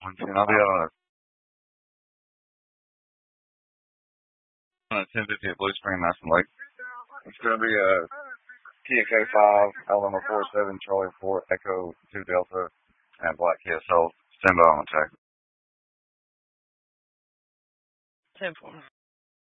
And I'll be on a 1050 at Blue Spring, Madison Lake. It's going to be a TXA 5, Alabama 47, Charlie 4, Echo 2 Delta, and Black KSL. Stand by on attack. 10-4.